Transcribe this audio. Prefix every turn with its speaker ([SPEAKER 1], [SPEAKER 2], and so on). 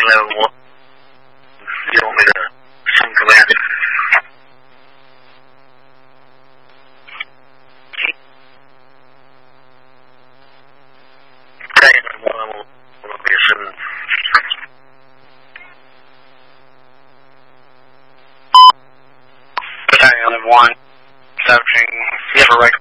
[SPEAKER 1] level 1. You want me to send command? Battalion level 1 will be assumed. Battalion level 1, searching for